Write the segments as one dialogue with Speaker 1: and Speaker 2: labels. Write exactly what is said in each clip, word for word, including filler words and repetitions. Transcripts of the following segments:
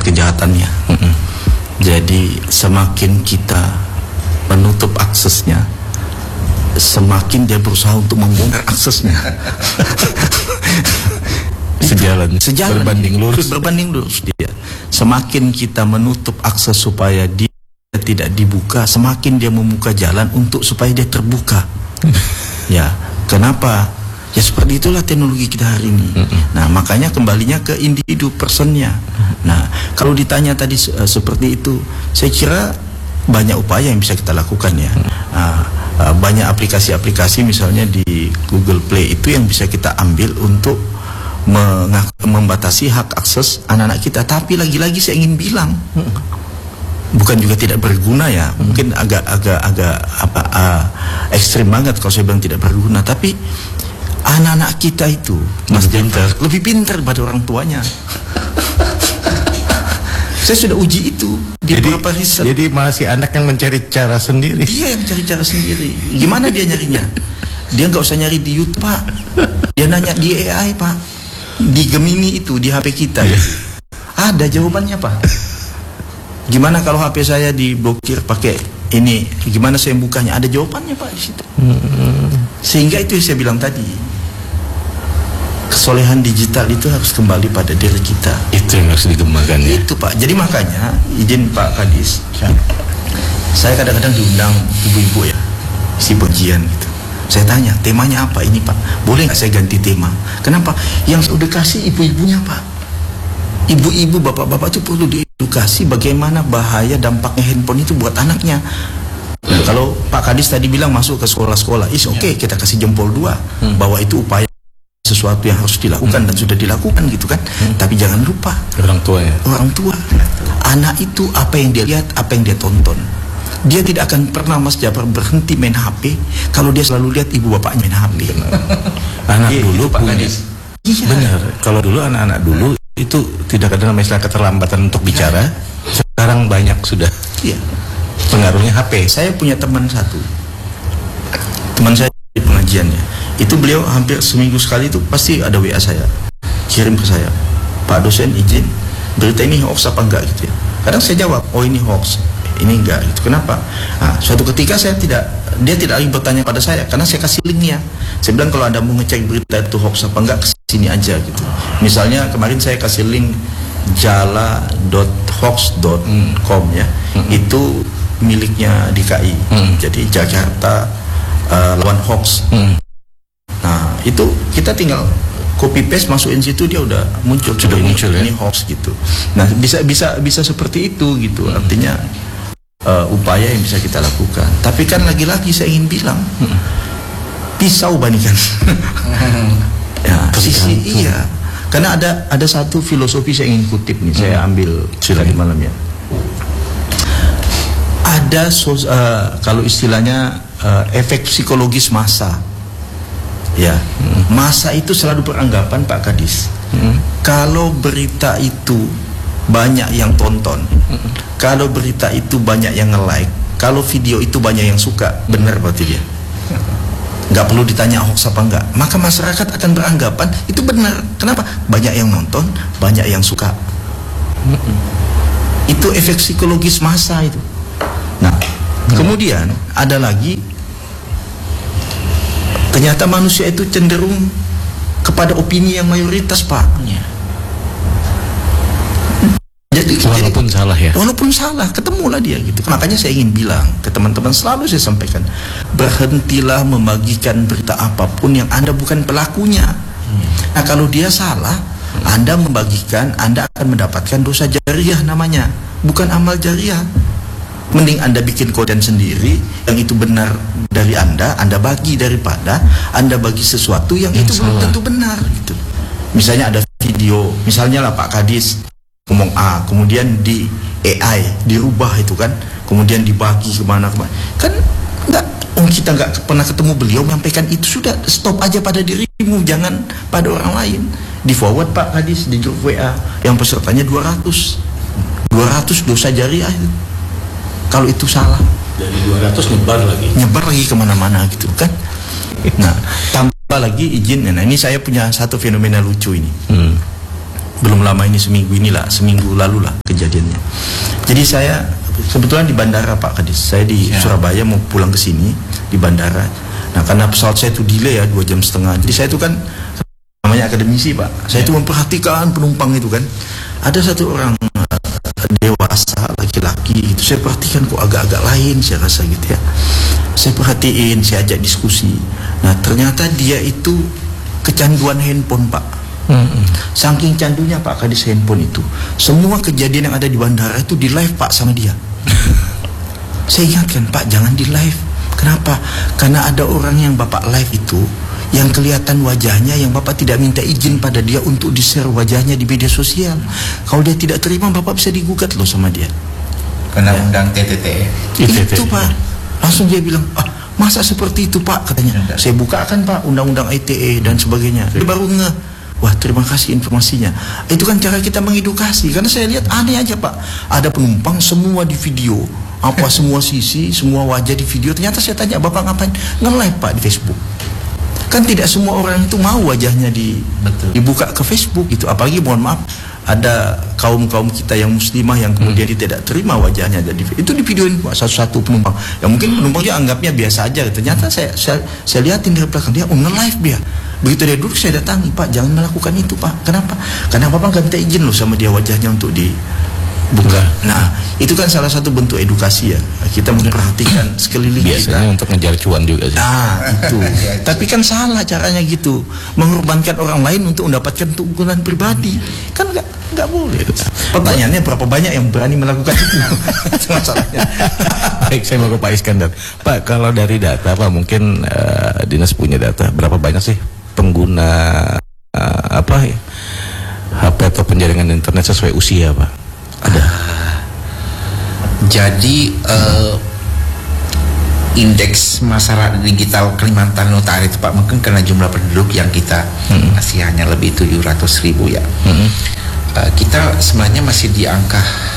Speaker 1: tingkat kejahatannya. Mm-mm. Jadi semakin kita menutup aksesnya, semakin dia berusaha untuk membongkar aksesnya.
Speaker 2: Sejalan,
Speaker 1: Sejalan
Speaker 2: berbanding lurus.
Speaker 1: Berbanding lurus dia. Semakin kita menutup akses supaya dia tidak dibuka, semakin dia membuka jalan untuk supaya dia terbuka. Ya, kenapa? Ya seperti itulah teknologi kita hari ini. Mm-hmm. Nah, makanya kembalinya ke individu personnya. Mm-hmm. Nah, kalau ditanya tadi uh, seperti itu, saya kira banyak upaya yang bisa kita lakukan ya. Mm-hmm. uh, uh, banyak aplikasi-aplikasi misalnya di Google Play itu yang bisa kita ambil untuk membatasi hak akses anak-anak kita. Tapi lagi-lagi saya ingin bilang, mm-hmm. bukan juga tidak berguna ya. Mm-hmm. Mungkin agak-agak-agak apa uh, ekstrim banget kalau saya bilang tidak berguna. Tapi anak-anak kita itu Mas pintar, lebih pintar pada orang tuanya. Saya sudah uji itu di
Speaker 2: jadi,
Speaker 1: beberapa riset.
Speaker 2: Jadi masih anak yang mencari cara sendiri.
Speaker 1: Dia yang cari cara sendiri. Gimana dia nyarinya? Dia nggak usah nyari di YouTube, Pak. Dia nanya di A I, Pak. Di Gemini itu, di H P kita. Ya. Ada jawabannya, Pak. Gimana kalau H P saya diblokir pakai ini? Gimana saya bukanya? Ada jawabannya, Pak, di situ. Hmm. Sehingga itu yang saya bilang tadi. Kesolehan digital itu harus kembali pada diri kita.
Speaker 2: Itu yang harus dikembangkan ya.
Speaker 1: Itu Pak. Jadi makanya izin Pak Kadis, ya. Saya kadang-kadang diundang ibu-ibu ya, si pengajian gitu. Saya tanya temanya apa ini Pak? Boleh nggak saya ganti tema? Kenapa? Yang udah kasih ibu-ibunya Pak. Ibu-ibu, bapak-bapak itu perlu diedukasi bagaimana bahaya dampaknya handphone itu buat anaknya. Nah, kalau Pak Kadis tadi bilang masuk ke sekolah-sekolah, is oke okay, kita kasih jempol dua hmm. bahwa itu upaya sesuatu yang harus dilakukan hmm. dan sudah dilakukan gitu kan. Hmm. Tapi jangan lupa
Speaker 2: orang tua ya.
Speaker 1: Orang tua. Anak itu apa yang dia lihat, apa yang dia tonton. Dia tidak akan pernah Mas Jafar berhenti main H P kalau dia selalu lihat ibu bapaknya main H P.
Speaker 2: Anak
Speaker 1: iya,
Speaker 2: dulu
Speaker 1: Pak
Speaker 2: punya.
Speaker 1: Kadis. Iya.
Speaker 2: Benar. Kalau dulu anak-anak dulu itu tidak ada namanya keterlambatan untuk bicara. Sekarang banyak sudah.
Speaker 1: Iya.
Speaker 2: Pengaruhnya H P.
Speaker 1: Saya punya teman satu. Teman saya di pengajiannya. Itu beliau hampir seminggu sekali itu pasti ada W A saya, kirim ke saya, Pak dosen izin berita ini hoax apa enggak gitu ya. Kadang saya jawab, oh ini hoax, ini enggak gitu. Kenapa? Nah, suatu ketika saya tidak, dia tidak lagi bertanya pada saya karena saya kasih linknya. Saya bilang kalau Anda mau ngecek berita itu hoax apa enggak, kesini aja gitu. Misalnya kemarin saya kasih link jala dot hoax dot com ya, hmm. itu miliknya D K I, hmm. jadi Jakarta uh, lawan hoax. Hmm. Nah itu kita tinggal copy paste masukin situ dia udah muncul,
Speaker 2: sudah
Speaker 1: ini,
Speaker 2: muncul ya?
Speaker 1: Ini hoax gitu. Nah bisa bisa bisa seperti itu gitu. Hmm. Artinya uh, upaya yang bisa kita lakukan. Tapi kan lagi-lagi saya ingin bilang hmm. pisau bandingkan. Ya sisi iya. Karena ada ada satu filosofi saya ingin kutip nih. Hmm. Saya ambil tadi malam ya. Ada sos, uh, kalau istilahnya uh, efek psikologis massa. Ya, hmm. masa itu selalu beranggapan Pak Kadis, hmm. kalau berita itu banyak yang tonton, hmm. kalau berita itu banyak yang nge-like, kalau video itu banyak yang suka, benar berarti dia. Nggak perlu ditanya hoax apa enggak, maka masyarakat akan beranggapan itu benar. Kenapa? Banyak yang nonton, banyak yang suka. Hmm. Itu efek psikologis massa itu. Nah, hmm. kemudian ada lagi. Ternyata manusia itu cenderung kepada opini yang mayoritas Pak. Ya. Jadi,
Speaker 2: walaupun jadi, salah ya.
Speaker 1: Walaupun salah, ketemulah dia gitu. Makanya saya ingin bilang ke teman-teman, selalu saya sampaikan, berhentilah membagikan berita apapun yang Anda bukan pelakunya. Hmm. Nah kalau dia salah, hmm. Anda membagikan, Anda akan mendapatkan dosa jariah namanya, bukan amal jariah. Mending Anda bikin konten sendiri yang itu benar dari Anda, Anda bagi daripada Anda bagi sesuatu yang, yang itu belum tentu benar gitu. Misalnya ada video, misalnya lah Pak Kadis ngomong A, kemudian di A I dirubah itu kan, kemudian dibagi kemana-kemana. Kan enggak, oh kita nggak pernah ketemu beliau menyampaikan itu, sudah stop aja pada dirimu, jangan pada orang lain. Di forward Pak Kadis di grup W A yang pesertanya dua ratus dosa jariah itu. Kalau itu salah,
Speaker 2: dari dua ratus nyebar lagi
Speaker 1: nyebar lagi kemana-mana gitu kan. Nah tambah lagi izin, nah ini saya punya satu fenomena lucu ini. hmm. belum lama ini, seminggu inilah, seminggu lalu lah kejadiannya. Jadi saya kebetulan di bandara Pak Kadis, saya di ya. Surabaya mau pulang ke sini di bandara. Nah karena pesawat saya itu delay ya dua jam setengah. Jadi saya itu kan namanya akademisi Pak, saya itu ya. memperhatikan penumpang itu kan. Ada satu orang dewasa laki-laki itu saya perhatikan kok agak-agak lain, saya rasa gitu ya. Saya perhatiin, saya ajak diskusi. Nah ternyata dia itu kecanduan handphone Pak. Mm-hmm. Saking candunya Pak Kadis handphone itu, semua kejadian yang ada di bandara itu di live Pak sama dia. Saya ingatkan Pak, jangan di live. Kenapa? Karena ada orang yang Bapak live itu yang kelihatan wajahnya, yang Bapak tidak minta izin pada dia untuk di-share wajahnya di media sosial. Kalau dia tidak terima, Bapak bisa digugat loh sama dia.
Speaker 3: Kena ya. Undang T T T.
Speaker 1: Itu Pak. Langsung dia bilang, ah masa seperti itu Pak, katanya. Undang. Saya bukakan Pak undang-undang I T E dan sebagainya. Dia baru nge, wah terima kasih informasinya. Itu kan cara kita mengedukasi. Karena saya lihat aneh aja Pak, ada penumpang semua di video, apa semua sisi, semua wajah di video. Ternyata saya tanya, Bapak ngapain? Nge-live Pak di Facebook. Kan tidak semua orang itu mau wajahnya di, dibuka ke Facebook gitu. Apalagi mohon maaf, ada kaum-kaum kita yang muslimah yang kemudian hmm. tidak terima wajahnya jadi itu di videoin satu-satu penumpang. Ya mungkin penumpangnya anggapnya biasa aja. Ternyata saya saya, saya lihatin dari belakang dia, oh nge-live dia. Begitu dia duduk saya datangi, Pak jangan melakukan itu Pak. Kenapa? Karena Bapak nggak minta izin loh sama dia wajahnya untuk di buka. Nah, itu kan salah satu bentuk edukasi ya. Kita memperhatikan sekeliling
Speaker 2: biasanya
Speaker 1: kita.
Speaker 2: Untuk ngejar cuan juga sih.
Speaker 1: Nah, itu. Tapi kan salah caranya gitu. Mengorbankan orang lain untuk mendapatkan keuntungan pribadi. Kan enggak enggak boleh. Pertanyaannya berapa banyak yang berani melakukan itu? Masalahnya.
Speaker 2: Baik, saya mau ke Pak Iskandar. Pak, kalau dari data Pak mungkin uh, dinas punya data berapa banyak sih pengguna uh, apa ya? H P atau penjaringan internet sesuai usia, Pak? Ada.
Speaker 3: Uh, jadi uh, indeks masyarakat digital Kalimantan Utara itu Pak, mungkin karena jumlah penduduk yang kita hmm. masih hanya lebih tujuh ratus ribu ya. Hmm. Uh, kita sebenarnya masih di angka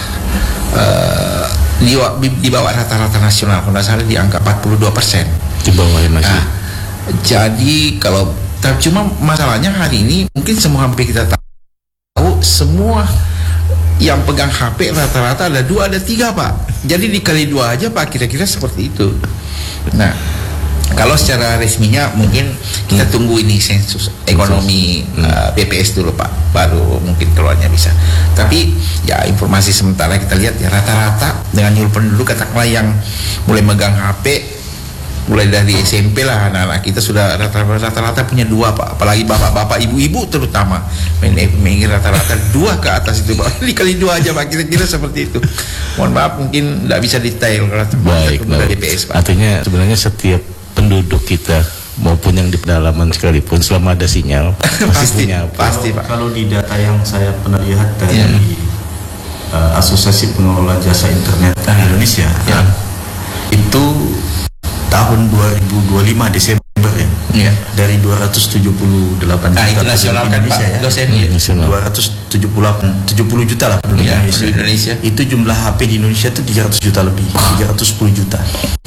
Speaker 3: uh, di, di bawah rata-rata nasional, kalau nggak salah di angka empat puluh dua persen.
Speaker 2: Di bawah masih. Uh,
Speaker 3: jadi kalau cuma masalahnya hari ini mungkin semua hampir kita tahu semua yang pegang H P rata-rata ada dua, ada tiga Pak. Jadi dikali dua aja Pak, kira-kira seperti itu. Nah, kalau secara resminya mungkin kita hmm. tunggu ini sensus ekonomi hmm. uh, B P S dulu Pak, baru mungkin keluarnya bisa. Tapi ya informasi sementara kita lihat ya rata-rata dengan jumlah penduduk katakanlah yang mulai megang H P mulai dari S M P lah, anak-anak kita sudah rata-rata punya dua Pak, apalagi bapak-bapak ibu-ibu terutama main rata-rata dua ke atas itu Pak. Dikali dua aja Pak, kira-kira seperti itu. Mohon maaf mungkin tidak bisa detail karena
Speaker 2: baik, baik. D P S Pak. Artinya sebenarnya setiap penduduk kita maupun yang di pedalaman sekalipun selama ada sinyal
Speaker 3: pasti punya pasti
Speaker 1: kalau,
Speaker 3: Pak.
Speaker 1: Kalau di data yang saya pernah lihat dari ya. uh, Asosiasi Pengelola Jasa Internet ah. Indonesia ya. itu tahun dua ribu dua puluh lima Desember ya, ya. dari dua ratus tujuh puluh delapan
Speaker 3: nah,
Speaker 1: juta
Speaker 3: penduduk Indonesia ya, dosen ya.
Speaker 1: dua ratus tujuh puluh delapan, tujuh puluh juta lah penduduk ya, Indonesia. Indonesia. Itu jumlah H P di Indonesia itu tiga ratus juta lebih, tiga ratus sepuluh juta.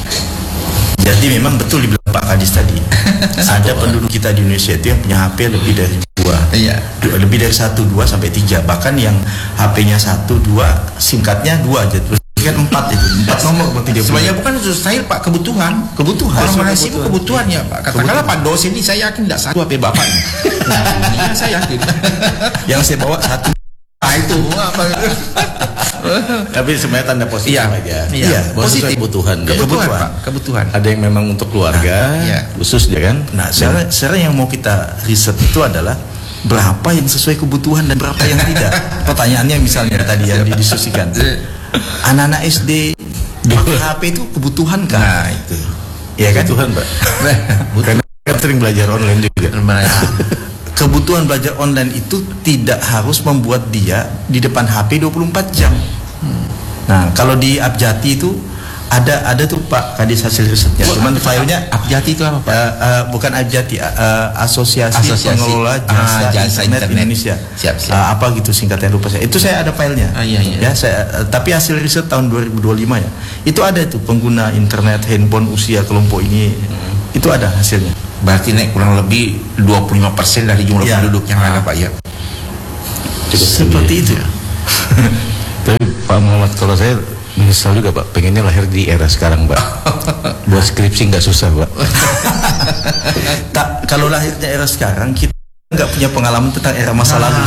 Speaker 1: Jadi memang betul dibilang Pak Kadis tadi, ada penduduk kita di Indonesia itu yang punya H P lebih dari dua, iya. lebih dari satu, dua sampai tiga, bahkan yang H P-nya satu, dua, singkatnya dua aja. Kan empat itu, empat nomor berarti dia
Speaker 3: sebenarnya bukan style Pak, kebutuhan
Speaker 1: kebutuhan
Speaker 3: orang Malaysia itu kebutuhan ya Pak. Katakanlah Pak dosen ini saya yakin tidak satu H P bapaknya. Nah, saya yakin
Speaker 1: yang saya bawa satu.
Speaker 3: Nah itu apa?
Speaker 2: Tapi sebenarnya tanda positif
Speaker 3: iya,
Speaker 2: aja.
Speaker 3: Iya, iya.
Speaker 2: Positif kebutuhan,
Speaker 3: kebutuhan, kebutuhan, Pak. Kebutuhan.
Speaker 2: Ada yang memang untuk keluarga, nah, iya. khusus ya kan.
Speaker 1: Nah, sekarang, sekarang yang mau kita riset itu adalah berapa yang sesuai kebutuhan dan berapa yang tidak. Pertanyaannya misalnya tadi yang didiskusikan. Anak-anak S D H P itu kebutuhan kan?
Speaker 3: Nah itu,
Speaker 1: ya kan?
Speaker 2: Kebutuhan Pak. Karena kan sering belajar online juga.
Speaker 1: Nah, kebutuhan belajar online itu tidak harus membuat dia di depan H P dua puluh empat jam. Hmm. Nah kalau di Abjati itu ada ada tuh Pak Kadis hasil risetnya. Cuman filenya
Speaker 3: Abjati itu apa Pak?
Speaker 1: Uh, uh, bukan Abjati, uh, Asosiasi, Asosiasi Pengelola Jasa, ah, Jasa Internet, Internet Indonesia. Siap, siap. Uh, apa gitu singkatnya lupa saya. Itu saya ada filenya.
Speaker 3: Ah, iya, iya.
Speaker 1: Ya saya. Uh, tapi hasil riset tahun dua ribu dua puluh lima ya. Itu ada itu pengguna internet handphone usia kelompok ini. Hmm. Itu ada hasilnya.
Speaker 3: Berarti naik kurang lebih dua puluh lima persen dari jumlah ya. penduduk yang ada Pak ya.
Speaker 2: cukup
Speaker 1: Seperti
Speaker 2: tinggi.
Speaker 1: itu.
Speaker 2: Tapi Pak Muhammad, kalau saya menyesal juga Pak, pengennya lahir di era sekarang Pak. Buat skripsi nggak susah Pak.
Speaker 1: Tak, kalau lahirnya era sekarang kita nggak punya pengalaman tentang era masa lalu.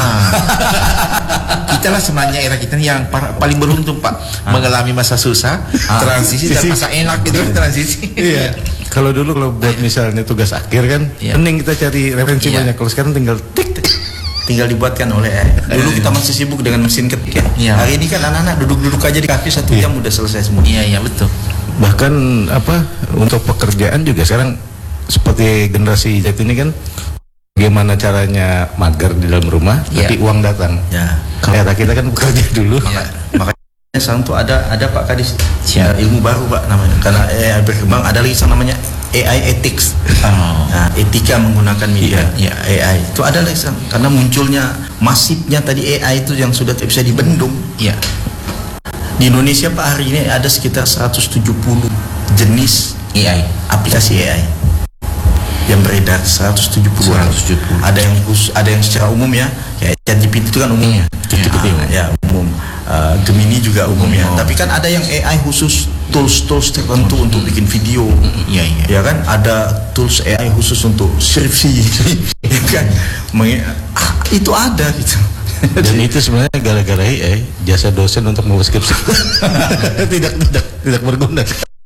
Speaker 3: Kita lah sebenarnya era kita nih yang par- paling beruntung Pak,
Speaker 1: Ah.
Speaker 3: mengalami masa susah, transisi dan
Speaker 2: Sisi.
Speaker 3: masa enak gitu transisi.
Speaker 2: Iya. Kalau dulu kalau buat misalnya tugas akhir kan,
Speaker 3: Iya.
Speaker 2: mending kita cari referensi
Speaker 3: Iya.
Speaker 2: banyak. Kalau sekarang tinggal tik tik.
Speaker 1: Tinggal dibuatkan oleh A I. Dulu kita masih sibuk dengan mesin ketik ya.
Speaker 3: Iya.
Speaker 1: Hari ini kan anak-anak duduk-duduk aja di kafe satu
Speaker 2: Iya.
Speaker 1: jam udah selesai semua.
Speaker 3: Iya iya betul.
Speaker 2: Bahkan apa untuk pekerjaan juga sekarang seperti generasi Z ini kan, bagaimana caranya mager di dalam rumah,
Speaker 3: Iya.
Speaker 2: tapi uang datang.
Speaker 1: Ya.
Speaker 2: Kalau kita kan bekerja dulu.
Speaker 3: Iya.
Speaker 1: Makanya sekarang tuh ada ada Pak Kadis
Speaker 3: Siap.
Speaker 1: ya, ilmu baru Pak namanya. Karena A I berkembang, ada lagi yang namanya A I ethics.
Speaker 3: Oh.
Speaker 1: Nah, etika menggunakan media,
Speaker 3: Iya,
Speaker 1: ya, A I itu ada lagi sekarang. Karena munculnya masifnya tadi A I itu yang sudah tidak bisa dibendung.
Speaker 3: Iya.
Speaker 1: Di Indonesia Pak hari ini ada sekitar seratus tujuh puluh jenis
Speaker 3: A I.
Speaker 1: aplikasi A I yang beredar, seratus tujuh puluh.
Speaker 3: seratus tujuh puluh.
Speaker 1: Ada yang khusus, ada yang secara umum ya, kayak ChatGPT itu kan umum ya,
Speaker 2: ChatGPT
Speaker 1: ya, ya umum. Uh, Gemini juga umum ya.
Speaker 3: Umum.
Speaker 1: Tapi kan ada yang A I khusus, tools-tools tertentu untuk bikin video.
Speaker 3: Iya iya.
Speaker 1: Ya kan ada tools A I khusus untuk skripsi. Ya kan Menge- ah, itu ada gitu.
Speaker 2: Dan itu sebenarnya gara-gara A I jasa dosen untuk membuat skripsi tidak tidak tidak berguna.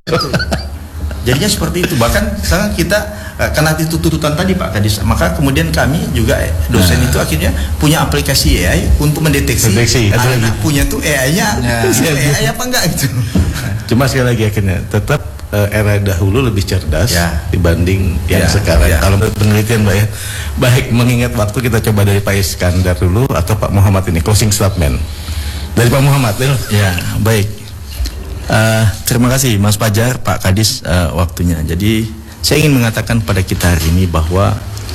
Speaker 1: Jadinya seperti itu. Bahkan sekarang kita eh, karena itu tuntutan tadi Pak Kadis, maka kemudian kami juga eh, dosen
Speaker 2: Nah.
Speaker 1: itu akhirnya punya aplikasi A I untuk mendeteksi
Speaker 2: Deteksi, ada
Speaker 1: anak
Speaker 2: lagi.
Speaker 1: punya tuh A I-nya,
Speaker 3: Nah.
Speaker 1: A I apa enggak gitu.
Speaker 2: Cuma sekali lagi akhirnya tetap eh, era dahulu lebih cerdas
Speaker 1: Ya.
Speaker 2: dibanding yang
Speaker 1: Ya,
Speaker 2: sekarang.
Speaker 1: ya.
Speaker 2: Kalau menurut penelitian Mbak ya, baik mengingat waktu kita coba dari Pak Iskandar dulu atau Pak Muhammad ini closing statement dari Pak Muhammad. Del.
Speaker 1: Ya, baik. Eh, terima kasih Mas Fajar, Pak Kadis eh, waktunya. Jadi saya ingin mengatakan pada kita hari ini bahwa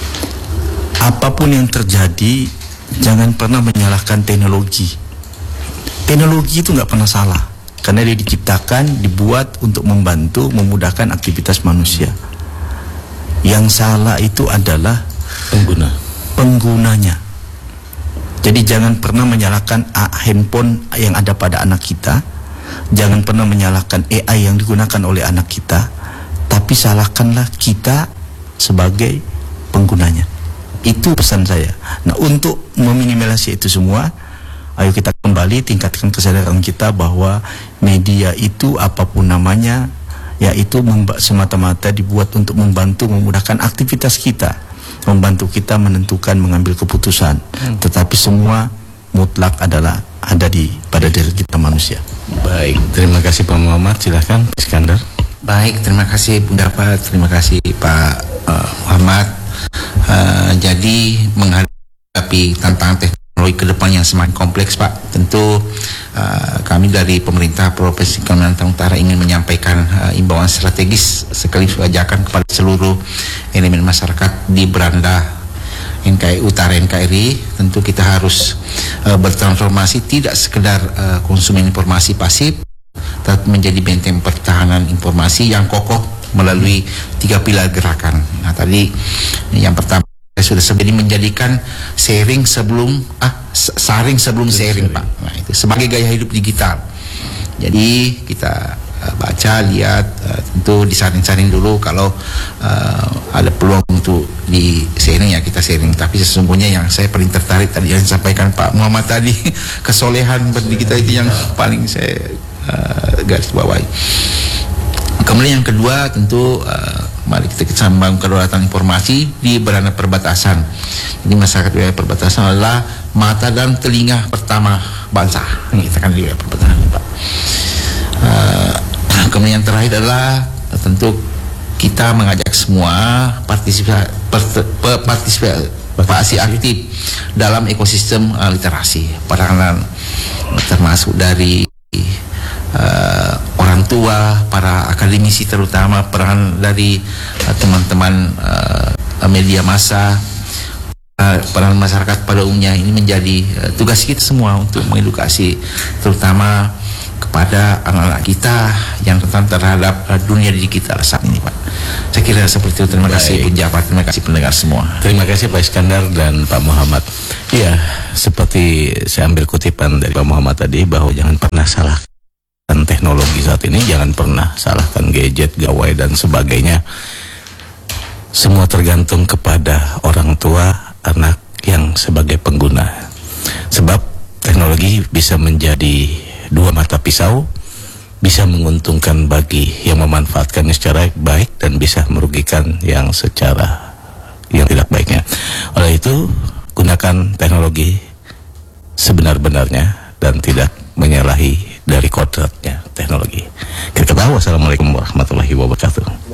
Speaker 1: apapun yang terjadi jangan pernah menyalahkan teknologi. Teknologi itu nggak pernah salah karena dia diciptakan, dibuat untuk membantu, memudahkan aktivitas manusia. Yang salah itu adalah
Speaker 2: Pengguna.
Speaker 1: penggunanya. Jadi jangan pernah menyalahkan ah, handphone yang ada pada anak kita. Jangan pernah menyalahkan A I yang digunakan oleh anak kita, tapi salahkanlah kita sebagai penggunanya. Itu pesan saya. Nah, untuk meminimalisasi itu semua, ayo kita kembali tingkatkan kesadaran kita bahwa media itu apapun namanya, yaitu memba- semata-mata dibuat untuk membantu memudahkan aktivitas kita, membantu kita menentukan mengambil keputusan. Hmm. Tetapi semua mutlak adalah ada di pada diri kita manusia.
Speaker 2: Baik, terima kasih Pak Muhammad. Silahkan Iskandar.
Speaker 3: Baik, terima kasih Bunda Pak, terima kasih Pak uh, Muhammad. Uh, jadi menghadapi tantangan teknologi ke depan yang semakin kompleks Pak, tentu uh, kami dari pemerintah Provinsi Kalimantan Utara ingin menyampaikan uh, imbauan strategis sekaligus ajakan kepada seluruh elemen masyarakat di beranda N K R I Utara N K R I. Tentu kita harus uh, bertransformasi, tidak sekedar uh, konsumen informasi pasif, tapi menjadi benteng pertahanan informasi yang kokoh melalui tiga pilar gerakan. Nah tadi yang pertama saya sudah sebut, ini menjadikan sharing sebelum ah saring sebelum sharing Pak. Nah itu sebagai gaya hidup digital. Jadi kita uh, baca, lihat, uh, tentu disaring-saring dulu kalau uh, ada peluang untuk di sharing ya kita sharing. Tapi sesungguhnya yang saya paling tertarik tadi yang disampaikan Pak Muhammad tadi, kesolehan kita itu yang paling saya uh, garis bawahi. Kemudian yang kedua tentu uh, mari kita sambung kedaulatan informasi di beranda perbatasan. Jadi masyarakat wilayah perbatasan adalah mata dan telinga pertama bangsa. Kita kan di wilayah perbatasan Pak. Uh, kemudian yang terakhir adalah uh, tentu kita mengajak semua partisipasi partisipasi aktif dalam ekosistem uh, literasi, peranan termasuk dari uh, orang tua, para akademisi terutama, peran dari uh, teman-teman uh, media massa, uh, peran masyarakat pada umumnya. Ini menjadi uh, tugas kita semua untuk mengedukasi terutama kepada anak-anak kita yang rentan terhadap uh, dunia digital saat ini, Pak. Saya kira seperti itu. Terima
Speaker 2: Baik.
Speaker 3: kasih Bung Jafar, terima kasih pendengar semua.
Speaker 2: Terima kasih Pak Iskandar dan Pak Muhammad. Iya, seperti saya ambil kutipan dari Pak Muhammad tadi, bahwa jangan pernah salahkan teknologi saat ini, jangan pernah salahkan gadget, gawai dan sebagainya. Semua tergantung kepada orang tua, anak yang sebagai pengguna. Sebab teknologi bisa menjadi dua mata pisau, bisa menguntungkan bagi yang memanfaatkannya secara baik dan bisa merugikan yang secara yang tidak baiknya. Oleh itu, gunakan teknologi sebenar-benarnya dan tidak menyalahi dari kodratnya teknologi. Kita tahu. Wassalamualaikum warahmatullahi wabarakatuh.